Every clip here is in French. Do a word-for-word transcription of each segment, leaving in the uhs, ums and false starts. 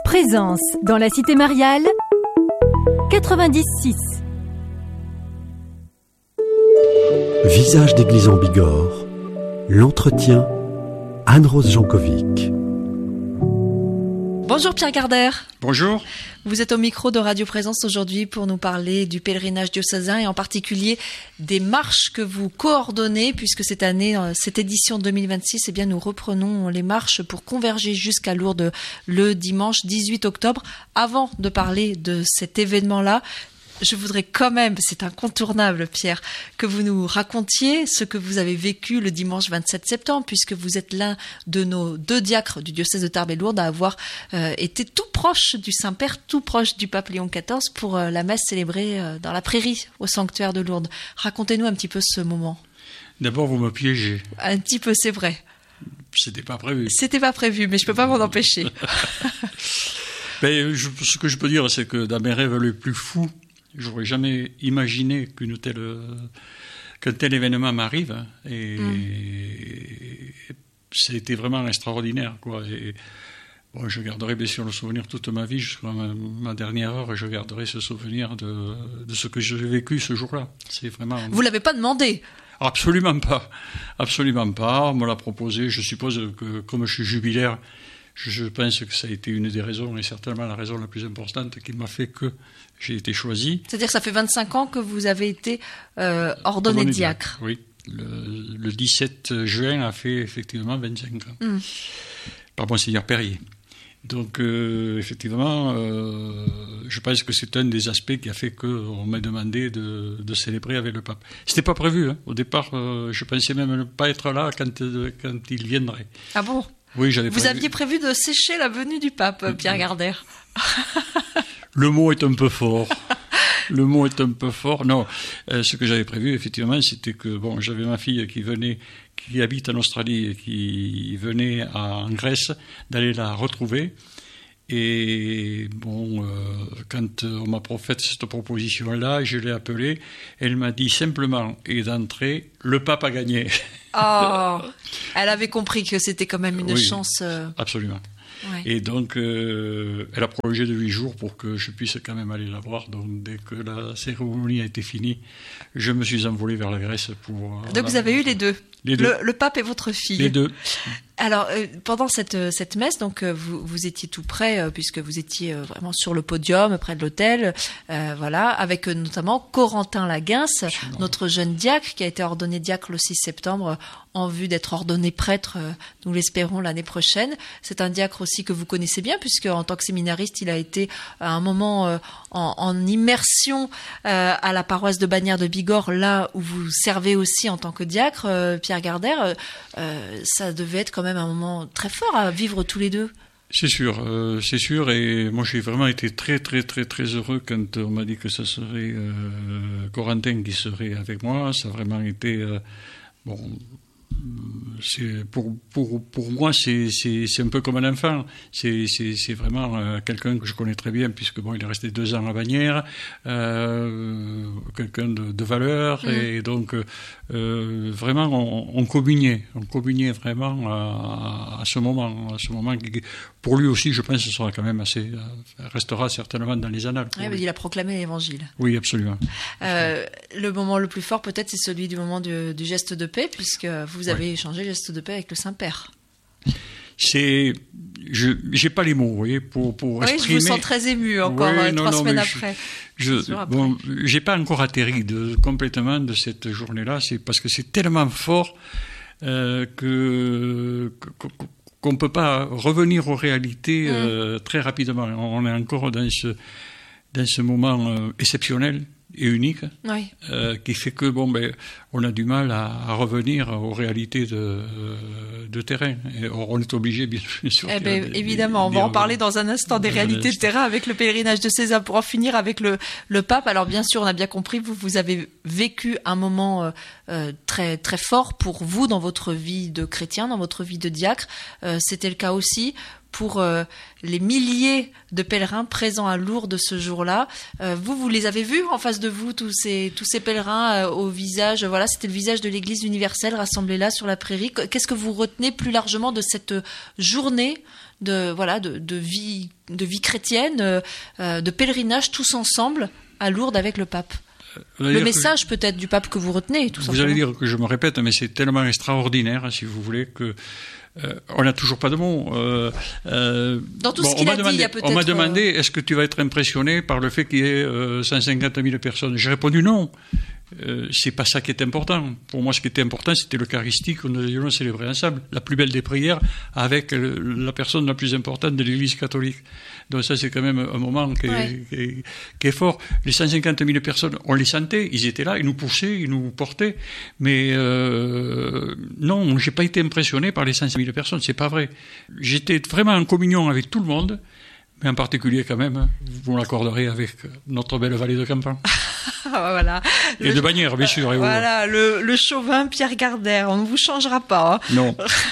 Présence dans la cité mariale quatre-vingt-dix six. Visage d'église en Bigorre, l'entretien, Anne-Rose Jankovic. Bonjour Pierre Gardère. Bonjour. Vous êtes au micro de Radio Présence aujourd'hui pour nous parler du pèlerinage diocésain et en particulier des marches que vous coordonnez, puisque cette année, cette édition deux mille vingt-six, eh bien, nous reprenons les marches pour converger jusqu'à Lourdes le dimanche dix-huit octobre. Avant de parler de cet événement-là, je voudrais quand même, c'est incontournable Pierre, que vous nous racontiez ce que vous avez vécu le dimanche vingt-sept septembre, puisque vous êtes l'un de nos deux diacres du diocèse de Tarbes et Lourdes à avoir euh, été tout proche du Saint-Père, tout proche du pape Léon quatorze pour euh, la messe célébrée euh, dans la prairie au sanctuaire de Lourdes. Racontez-nous un petit peu ce moment. D'abord, vous me piégez. Un petit peu, c'est vrai. C'était pas prévu. C'était pas prévu, mais je peux pas m'en empêcher. Mais je, ce que je peux dire, c'est que dans mes rêves les plus fous, j'aurais jamais imaginé qu'une telle, qu'un tel événement m'arrive, et mm. c'était vraiment extraordinaire, quoi. Et bon, je garderai bien sûr le souvenir toute ma vie, jusqu'à ma, ma dernière heure, je garderai ce souvenir de, de ce que j'ai vécu ce jour-là. C'est vraiment. Vous l'avez pas demandé? Absolument pas, absolument pas. On me l'a proposé. Je suppose que comme je suis jubilaire, je pense que ça a été une des raisons, et certainement la raison la plus importante qui m'a fait que j'ai été choisi. C'est-à-dire que ça fait vingt-cinq ans que vous avez été euh, ordonné diacre. Oui, le, le dix-sept juin a fait effectivement vingt-cinq ans, mm. par Monseigneur Perrier. Donc euh, effectivement, euh, je pense que c'est un des aspects qui a fait qu'on m'a demandé de, de célébrer avec le pape. C'était pas prévu, hein. Au départ, euh, je pensais même ne pas être là quand, quand il viendrait. Ah bon? Oui, j'avais Vous prévu. aviez prévu de sécher la venue du pape, Pierre Gardère. Le mot est un peu fort. Le mot est un peu fort. Non, euh, ce que j'avais prévu, effectivement, c'était que bon, j'avais ma fille qui venait, qui habite en Australie et qui venait en Grèce, d'aller la retrouver. Et bon, euh, quand on m'a fait cette proposition-là, je l'ai appelée. Elle m'a dit simplement et d'entrée, le pape a gagné. Oh, elle avait compris que c'était quand même une oui, chance. Euh... Absolument. Ouais. Et donc, euh, elle a prolongé de huit jours pour que je puisse quand même aller la voir. Donc, dès que la cérémonie a été finie, je me suis envolé vers la Grèce pour... Donc, vous avez eu les deux, les deux. Le, le pape et votre fille. Les deux. Alors, euh, pendant cette, cette messe, donc euh, vous, vous étiez tout près, euh, puisque vous étiez euh, vraiment sur le podium, près de l'autel, euh, voilà, avec euh, notamment Corentin Laguince, notre jeune diacre, qui a été ordonné diacre le six septembre, euh, en vue d'être ordonné prêtre, euh, nous l'espérons, l'année prochaine. C'est un diacre aussi que vous connaissez bien, puisque en tant que séminariste, il a été à un moment euh, en, en immersion euh, à la paroisse de Bagnères de Bigorre, là où vous servez aussi en tant que diacre, euh, Pierre Gardère. Euh, ça devait être quand même un moment très fort à vivre tous les deux. C'est sûr, euh, c'est sûr, et moi j'ai vraiment été très très très très heureux quand on m'a dit que ça serait euh, Corentin qui serait avec moi. Ça a vraiment été euh, bon. C'est pour pour pour moi c'est c'est c'est un peu comme un enfant. C'est c'est c'est vraiment euh, quelqu'un que je connais très bien, puisque bon, il est resté deux ans à Bagnères, euh, quelqu'un de, de valeur, mmh. et donc euh, vraiment on, on communiait, on communiait vraiment à, à ce moment, à ce moment qui, pour lui aussi, je pense, ce sera quand même assez, restera certainement dans les annales. Oui, mais il a proclamé l'Évangile. Oui, absolument. Euh, le moment le plus fort, peut-être, c'est celui du moment du, du geste de paix, puisque vous avez oui. échangé le geste de paix avec le Saint-Père. C'est, je, j'ai pas les mots, vous voyez, pour pour oui, exprimer. Je vous sens très ému encore oui, euh, non, trois non, semaines je, après. Je, après. Bon, j'ai pas encore atterri de, complètement de cette journée-là. C'est parce que c'est tellement fort euh, que, que qu'on ne peut pas revenir aux réalités euh, mmh. très rapidement. On est encore dans ce, dans ce moment euh, exceptionnel et unique, oui. euh, qui fait que bon, ben, on a du mal à, à revenir aux réalités de, euh, de terrain. Et on est obligé, bien sûr. Eh ben, évidemment, on va en parler dans un instant des réalités de terrain avec le pèlerinage de César. Pour en finir avec le, le pape, alors bien sûr, on a bien compris, vous, vous avez vécu un moment euh, euh, très, très fort pour vous dans votre vie de chrétien, dans votre vie de diacre. Euh, c'était le cas aussi pour euh, les milliers de pèlerins présents à Lourdes ce jour-là. Euh, vous, vous les avez vus en face de vous, tous ces, tous ces pèlerins euh, au visage, voilà, c'était le visage de l'Église universelle rassemblée là sur la prairie. Qu'est-ce que vous retenez plus largement de cette journée de voilà de, de vie de vie chrétienne, euh, de pèlerinage tous ensemble à Lourdes avec le pape. Le message je... peut-être du pape que vous retenez, tout vous simplement. Vous allez dire que je me répète, mais c'est tellement extraordinaire, si vous voulez, que euh, on n'a toujours pas de mots. Euh, euh, Dans tout bon, ce qu'il a demandé, dit, il y a peut-être... On m'a demandé, est-ce que tu vas être impressionné par le fait qu'il y ait euh, cent cinquante mille personnes ? J'ai répondu non. Euh, c'est pas ça qui est important. Pour moi, ce qui était important, c'était l'Eucharistie que nous allions célébrer ensemble, la plus belle des prières, avec le, la personne la plus importante de l'Église catholique. Donc ça, c'est quand même un moment qui est, ouais. qui est, qui est fort. Les cent cinquante mille personnes, on les sentait, ils étaient là, ils nous poussaient, ils nous portaient. Mais euh, non, j'ai pas été impressionné par les cent cinquante mille personnes, c'est pas vrai. J'étais vraiment en communion avec tout le monde, mais en particulier quand même, vous l'accorderez avec notre belle vallée de Campan. Voilà. Et le, de Bagnères, bien sûr. Voilà, le, le chauvin Pierre Gardère, on ne vous changera pas. Hein. Non.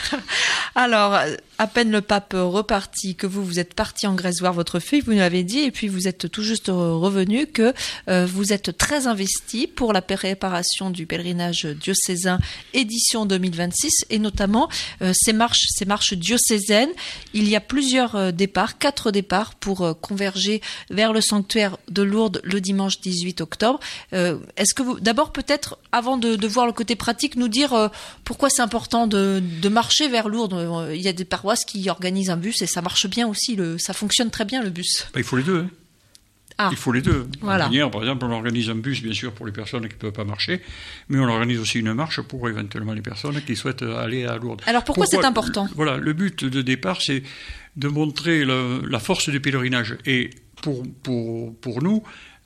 Alors, à peine le pape reparti, que vous, vous êtes parti en Grèce voir votre fille, vous nous l'avez dit, et puis vous êtes tout juste revenu, que euh, vous êtes très investi pour la préparation du pèlerinage diocésain édition deux mille vingt-six, et notamment euh, ces marches, ces marches diocésaines. Il y a plusieurs euh, départs, quatre départs pour euh, converger vers le sanctuaire de Lourdes le dimanche dix-huit octobre. Euh, est-ce que vous, d'abord peut-être, avant de, de voir le côté pratique, nous dire euh, pourquoi c'est important de, de marcher vers Lourdes ? Il y a des paroisses qui organisent un bus et ça marche bien aussi, le, ça fonctionne très bien le bus. Ben, il faut les deux. Hein. Ah. Il faut les deux. Voilà. Hier, par exemple, on organise un bus, bien sûr, pour les personnes qui ne peuvent pas marcher, mais on organise aussi une marche pour éventuellement les personnes qui souhaitent aller à Lourdes. Alors pourquoi, pourquoi c'est important ? le, Voilà, le but de départ, c'est de montrer le, la force du pèlerinage. Et pour, pour, pour nous,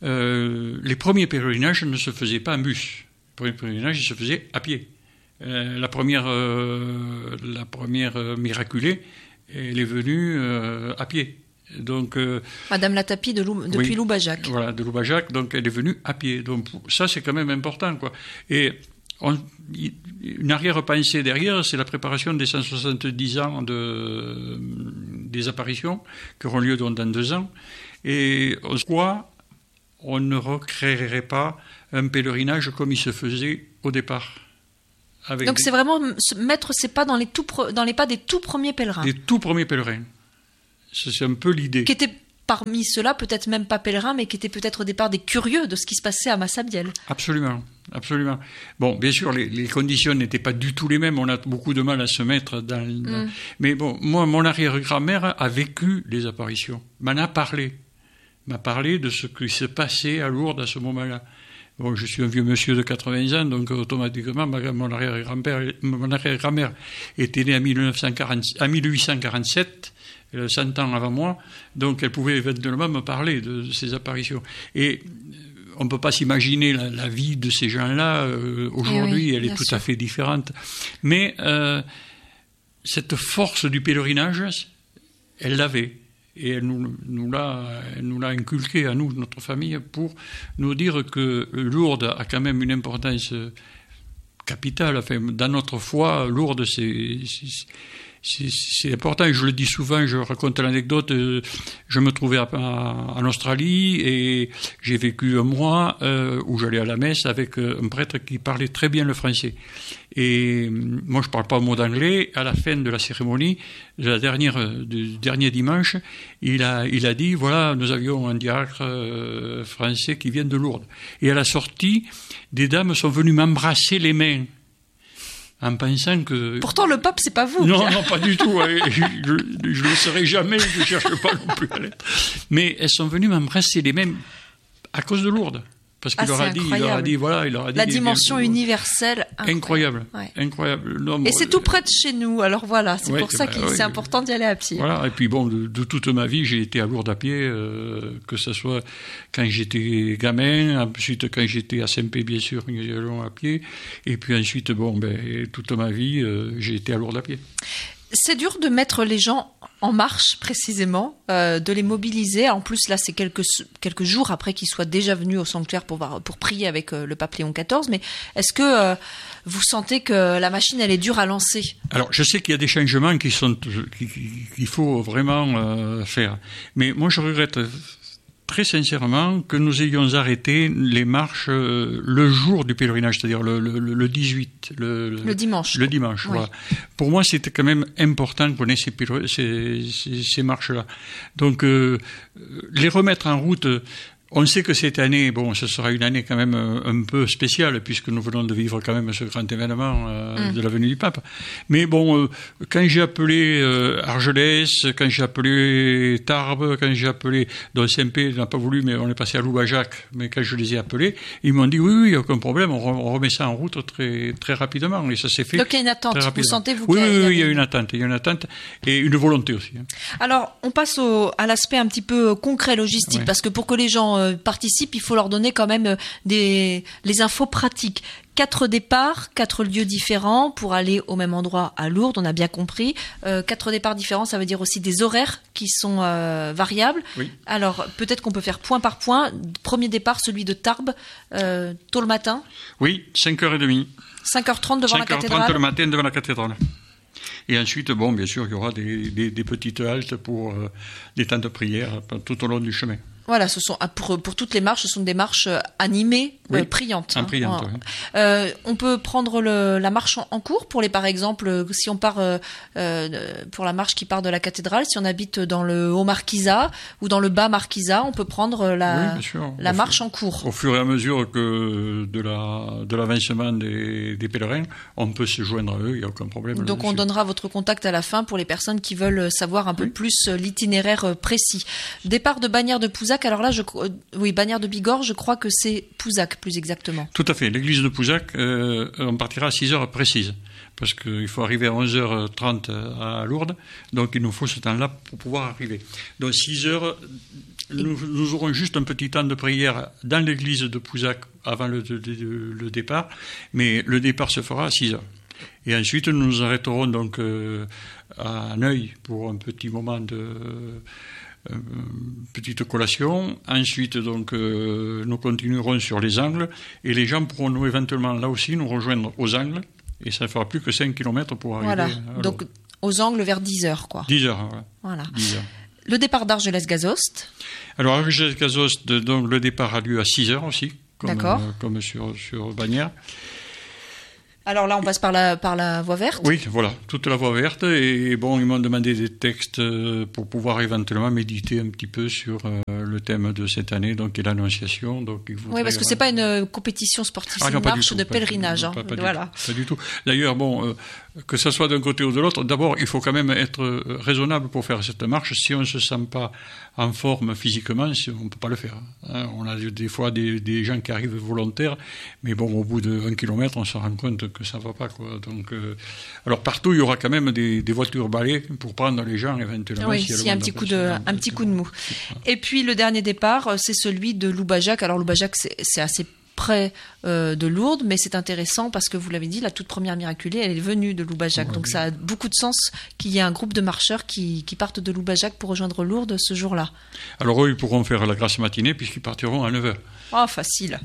euh, les premiers pèlerinages ne se faisaient pas en bus. Les premiers pèlerinages, ils se faisaient à pied. Euh, la première, euh, la première euh, miraculée, elle est venue euh, à pied. Donc, euh, Madame Latapie de Lou, depuis oui, Loubajac. Voilà, de Loubajac, donc elle est venue à pied. Donc ça, c'est quand même important, quoi. Et on, une arrière-pensée derrière, c'est la préparation des cent soixante-dix ans de, des apparitions qui auront lieu dans deux ans. Et on quoi on ne recréerait pas un pèlerinage comme il se faisait au départ. Avec Donc des... c'est vraiment mettre ses pas dans les, tout pro... dans les pas des tout premiers pèlerins. Des tout premiers pèlerins. C'est un peu l'idée. Qui étaient parmi ceux-là, peut-être même pas pèlerins, mais qui étaient peut-être au départ des curieux de ce qui se passait à Massabielle. Absolument, absolument. Bon, bien sûr, les, les conditions n'étaient pas du tout les mêmes. On a beaucoup de mal à se mettre dans... dans... Mm. Mais bon, moi, mon arrière-grand-mère a vécu les apparitions, m'en a parlé. M'a parlé de ce qui se passait à Lourdes à ce moment-là. Bon, je suis un vieux monsieur de quatre-vingts ans, donc automatiquement, ma, mon, arrière-grand-père, mon arrière-grand-mère était née en, mille neuf cent quarante, en mille huit cent quarante-sept, cent ans avant moi, donc elle pouvait éventuellement me parler de, de ces apparitions. Et on ne peut pas s'imaginer la, la vie de ces gens-là euh, aujourd'hui, oui, elle est tout sûr. à fait différente. Mais euh, cette force du pèlerinage, elle l'avait. Et elle nous, nous, l'a, elle nous l'a inculqué à nous, notre famille, pour nous dire que Lourdes a quand même une importance capitale. Enfin, dans notre foi, Lourdes, c'est, c'est, c'est, c'est important. Et je le dis souvent, je raconte l'anecdote. Je me trouvais à, à, en Australie et j'ai vécu un mois euh, où j'allais à la messe avec un prêtre qui parlait très bien le français. Et moi, je ne parle pas un mot d'anglais. À la fin de la cérémonie, de la dernière, du dernier dimanche, il a, il a dit, voilà, nous avions un diacre euh, français qui vient de Lourdes. Et à la sortie, des dames sont venues m'embrasser les mains, en pensant que... Pourtant, le pape, c'est pas vous. Non, non, pas du tout. je ne le serai jamais, je ne cherche pas non plus à l'être. Mais elles sont venues m'embrasser les mains à cause de Lourdes. Parce qu'il ah, leur a dit, il leur a dit, voilà, il leur a dit. La dimension bien, universelle. Incroyable. Incroyable. Ouais. incroyable. Non, et bon, c'est tout près de chez nous. Alors voilà, c'est ouais, pour ça bah, que ouais, c'est important d'y aller à pied. Voilà. Et puis bon, de, de toute ma vie, j'ai été à Lourdes à pied, euh, que ce soit quand j'étais gamin, ensuite quand j'étais à Saint-Pé, bien sûr, nous y allons à pied. Et puis ensuite, bon, ben, toute ma vie, euh, j'ai été à Lourdes à pied. C'est dur de mettre les gens en marche, précisément, euh, de les mobiliser. En plus, là, c'est quelques, quelques jours après qu'ils soient déjà venus au sanctuaire pour, pour prier avec euh, le pape Léon quatorze. Mais est-ce que euh, vous sentez que la machine, elle est dure à lancer ? Alors, je sais qu'il y a des changements qui sont, qui, qui, qu'il faut vraiment euh, faire. Mais moi, je regrette très sincèrement que nous ayons arrêté les marches euh, le jour du pèlerinage, c'est-à-dire le, le, le dix-huit. Le, le dimanche. Le dimanche, oui. Voilà. Pour moi, c'était quand même important qu'on ait ces, ces, ces, ces marches-là. Donc, euh, les remettre en route... On sait que cette année, bon, ce sera une année quand même un peu spéciale puisque nous venons de vivre quand même ce grand événement euh, mmh. de la venue du pape. Mais bon, euh, quand j'ai appelé euh, Argelès, quand j'ai appelé Tarbes, quand j'ai appelé Don Saint-Pé, n'a pas voulu, mais on est passé à Loubajac. Mais quand je les ai appelés, ils m'ont dit oui, oui, il n'y a aucun problème, on remet ça en route très très rapidement et ça s'est fait. Donc il y a une attente. Vous sentez-vous oui, qu'il y a, oui, oui, il y a une attente, il y a une attente et une volonté aussi. Hein. Alors, on passe au, à l'aspect un petit peu concret logistique oui. parce que pour que les gens participent, il faut leur donner quand même des, les infos pratiques. Quatre départs, quatre lieux différents pour aller au même endroit à Lourdes, on a bien compris. Euh, quatre départs différents, ça veut dire aussi des horaires qui sont euh, variables. Oui. Alors, peut-être qu'on peut faire point par point. Premier départ, celui de Tarbes, euh, tôt le matin. Oui, cinq heures trente. cinq heures trente devant la cathédrale. cinq heures trente le matin devant la cathédrale. Et ensuite, bon, bien sûr, il y aura des, des, des petites haltes pour euh, des temps de prière tout au long du chemin. Voilà, ce sont pour, pour toutes les marches, ce sont des marches animées, oui, euh, priantes. Hein. Priante, hein. Oui. Euh, on peut prendre le, la marche en, en cours pour les, par exemple, si on part euh, euh, pour la marche qui part de la cathédrale, si on habite dans le Haut Marquisat ou dans le Bas Marquisat, on peut prendre la, oui, la marche fur, en cours. Au fur et à mesure que de la de l'avancement des, des pèlerins, on peut se joindre à eux, il n'y a aucun problème. Donc on donnera votre contact à la fin pour les personnes qui veulent savoir un peu oui. plus l'itinéraire précis. Départ de Bagnères de Pouzac. Alors là, je, oui, Bagnères de Bigorre, je crois que c'est Pouzac, plus exactement. Tout à fait. L'église de Pouzac, euh, on partira à six heures précises, parce qu'il faut arriver à onze heures trente à Lourdes, donc il nous faut ce temps-là pour pouvoir arriver. Donc six heures, nous, nous aurons juste un petit temps de prière dans l'église de Pouzac avant le, le, le départ, mais le départ se fera à six heures. Et ensuite, nous nous arrêterons donc euh, à Neuil pour un petit moment de... Euh, petite collation. Ensuite, donc, euh, nous continuerons sur les Angles et les gens pourront nous éventuellement là aussi nous rejoindre aux Angles et ça ne fera plus que cinq kilomètres pour arriver. Voilà, donc aux Angles vers dix heures, quoi. dix heures, voilà. Voilà. dix heures. Le départ d'Argelès-Gazost. Alors, Argelès-Gazost, donc, le départ a lieu à six heures aussi, comme, euh, comme sur, sur Bagnères. Alors là, on passe par la, par la voie verte. Oui, voilà, toute la voie verte. Et bon, ils m'ont demandé des textes pour pouvoir éventuellement méditer un petit peu sur euh, le thème de cette année, donc qui est l'Annonciation. Donc, il oui, parce que c'est pas une compétition sportive, ah, c'est une marche tout, de pèlerinage. Pas, hein. pas, pas, voilà. du tout, pas du tout. D'ailleurs, bon, euh, que ça soit d'un côté ou de l'autre, d'abord, il faut quand même être raisonnable pour faire cette marche. Si on ne se sent pas en forme physiquement, on ne peut pas le faire. Hein. On a des fois des, des gens qui arrivent volontaires, mais bon, au bout d'un kilomètre, on se rend compte que ça ne va pas, quoi. Donc, euh, alors partout, il y aura quand même des, des voitures balais pour prendre les gens éventuellement. Oui, s'il y a un petit coup de, un petit coup de mou. Et puis le dernier départ, c'est celui de Loubajac. Alors Loubajac, c'est, c'est assez près euh, de Lourdes, mais c'est intéressant parce que vous l'avez dit, la toute première miraculée, elle est venue de Loubajac. Ouais, donc oui. Ça a beaucoup de sens qu'il y ait un groupe de marcheurs qui, qui partent de Loubajac pour rejoindre Lourdes ce jour-là. Alors eux, ils pourront faire la grasse matinée puisqu'ils partiront à neuf heures. Oh, facile.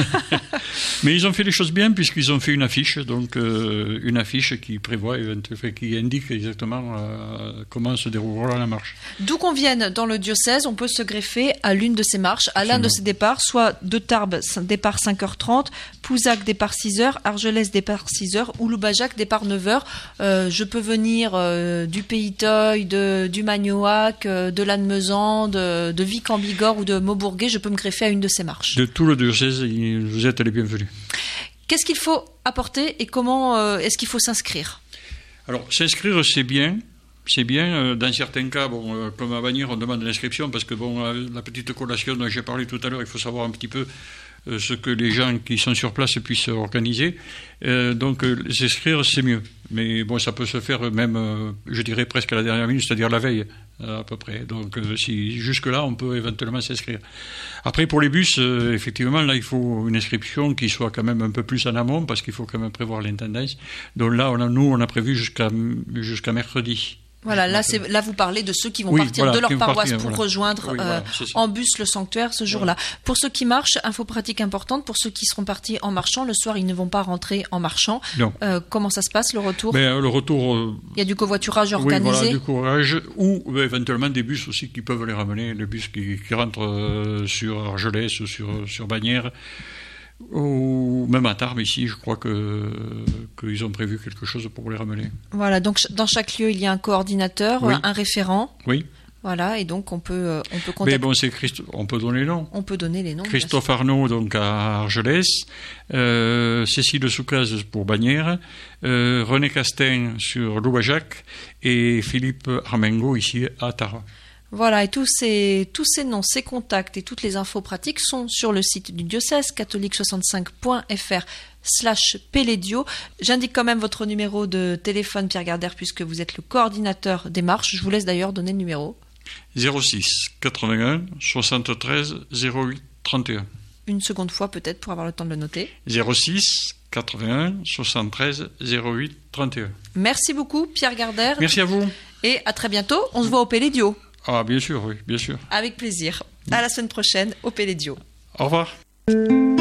Mais ils ont fait les choses bien puisqu'ils ont fait une affiche, donc euh, une affiche qui prévoit, qui indique exactement euh, comment se déroulera la marche. D'où qu'on vienne dans le diocèse, on peut se greffer à l'une de ces marches, à l'un de ces départs, soit de Tarbes, départ cinq heures trente, Pouzac, départ six heures, Argelès, départ six heures, ou Loubajac, départ neuf heures. Euh, je peux venir euh, du Pays-Teuil, de, du Magnoac, euh, de Lannemezan, de, de Vic-en-Bigorre ou de Maubourguet, je peux me greffer à une de ces marches. De tout le diocèse, vous êtes les bienvenus. Qu'est-ce qu'il faut apporter et comment euh, est-ce qu'il faut s'inscrire ? Alors, s'inscrire, c'est bien. C'est bien. Dans certains cas, bon, euh, comme à Bagnères, on demande l'inscription parce que bon, la petite collation dont j'ai parlé tout à l'heure, il faut savoir un petit peu euh, ce que les gens qui sont sur place puissent organiser. Euh, donc, euh, s'inscrire, c'est mieux. Mais bon, ça peut se faire même, euh, je dirais, presque à la dernière minute, c'est-à-dire la veille, euh, à peu près. Donc, euh, si jusque-là, on peut éventuellement s'inscrire. Après, pour les bus, euh, effectivement, là, il faut une inscription qui soit quand même un peu plus en amont, parce qu'il faut quand même prévoir l'intendance. Donc là, on a, nous, on a prévu jusqu'à, jusqu'à mercredi. Voilà, là, c'est, là, vous parlez de ceux qui vont oui, partir voilà, de leur paroisse partir, pour voilà. rejoindre oui, euh, voilà, en bus le sanctuaire ce jour-là. Voilà. Pour ceux qui marchent, info pratique importante, pour ceux qui seront partis en marchant, le soir, ils ne vont pas rentrer en marchant. Non. Euh, comment ça se passe, le retour? Ben, le retour... Euh, il y a du covoiturage organisé? Oui, voilà, du courage, ou ben, éventuellement des bus aussi qui peuvent les ramener, les bus qui, qui rentrent euh, sur Argelès ou sur, sur Bagnères. Ou même à Tarbes ici, je crois que qu'ils ont prévu quelque chose pour les ramener. Voilà, donc dans chaque lieu il y a un coordinateur, oui. un référent. Oui. Voilà, et donc on peut on peut contacter. Mais bon, c'est Christ... on peut donner les noms. On peut donner les noms. Christophe Arnaud donc à Argelès, euh, Cécile Soucaz pour Bagnères, euh, René Castin sur Louajac et Philippe Armengo ici à Tarbes. Voilà, et tous ces, tous ces noms, ces contacts et toutes les infos pratiques sont sur le site du diocèse, catholique soixante-cinq point f r slash Pélédio. J'indique quand même votre numéro de téléphone, Pierre Gardère, puisque vous êtes le coordinateur des marches. Je vous laisse d'ailleurs donner le numéro. zéro six quatre-vingt-un soixante-treize zéro huit trente et un. Une seconde fois peut-être pour avoir le temps de le noter. zéro six quatre-vingt-un soixante-treize zéro huit trente et un. Merci beaucoup, Pierre Gardère. Merci à vous. Et à très bientôt. On se voit au Pélédio. Ah, bien sûr, oui, bien sûr. Avec plaisir. À la semaine prochaine au Pélédio. Au revoir.